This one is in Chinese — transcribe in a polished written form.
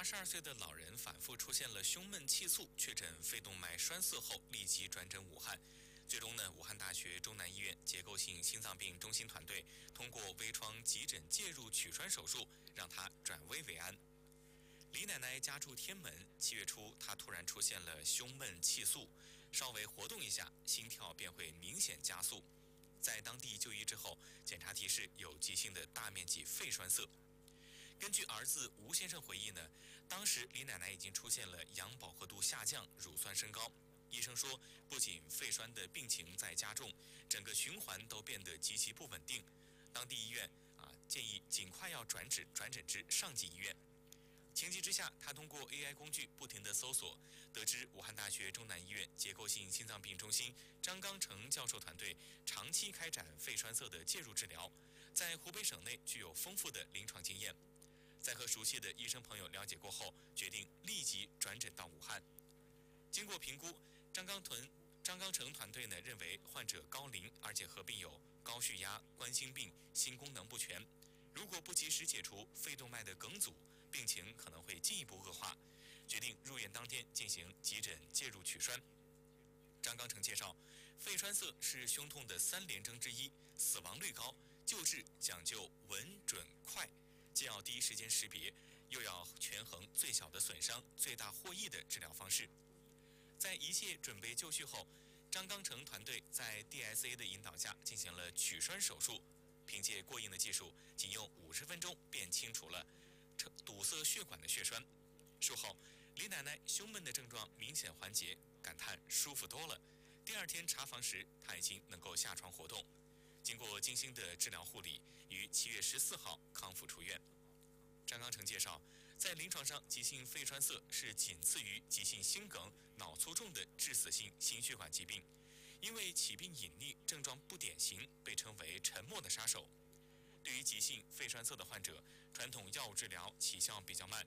82岁的老人反复出现了胸闷气促，确诊肺动脉栓塞后，立即转诊武汉。最终呢，武汉大学中南医院结构性心脏病中心团队通过微创急诊介入取栓手术，让他转危为安。李奶奶家住天门，7月初她突然出现了胸闷气肃，稍微活动一下，心跳便会明显加速。在当地就医之后，检查提示有急性的大面积肺栓塞。根据儿子吴先生回忆呢，当时李奶奶已经出现了氧饱和度下降、乳酸升高。医生说，不仅肺栓的病情在加重，整个循环都变得极其不稳定。当地医院建议尽快要转诊至上级医院。情急之下，他通过 AI 工具不停地搜索，得知武汉大学中南医院结构性心脏病中心张刚成教授团队长期开展肺栓塞的介入治疗，在湖北省内具有丰富的临床经验。在和熟悉的医生朋友了解过后，决定立即转诊到武汉。经过评估，张刚成团队呢认为患者高龄，而且合并有高血压、冠心病、心功能不全，如果不及时解除肺动脉的梗阻，病情可能会进一步恶化，决定入院当天进行急诊介入取栓。张刚成介绍，肺栓塞是胸痛的3联征之一，死亡率高，救治讲究稳准快，既要第一时间识别，又要权衡最小的损伤、最大获益的治疗方式。在一切准备就绪后，张刚成团队在 DSA 的引导下进行了取栓手术，凭借过硬的技术，仅用50分钟便清除了堵塞血管的血栓。术后，李奶奶胸闷的症状明显缓解，感叹舒服多了。第2天查房时，她已经能够下床活动。经过精心的治疗护理，于7月14号康复出院。张刚成介绍，在临床上，急性肺栓塞是仅次于急性心梗、脑卒中的致死性心血管疾病，因为起病隐匿、症状不典型，被称为沉默的杀手。对于急性肺栓塞的患者，传统药物治疗起效比较慢，